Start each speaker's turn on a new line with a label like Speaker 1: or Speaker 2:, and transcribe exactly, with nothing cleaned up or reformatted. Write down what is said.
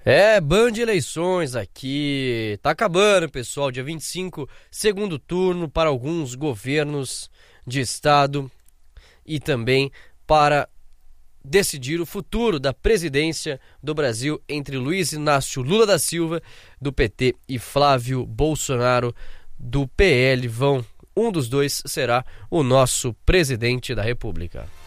Speaker 1: É, Band Eleições aqui, tá acabando, pessoal, dia vinte e cinco, segundo turno para alguns governos de estado e também para decidir o futuro da presidência do Brasil entre Luiz Inácio Lula da Silva, do P T, e Flávio Bolsonaro, do P L. Vão, um dos dois será o nosso presidente da República.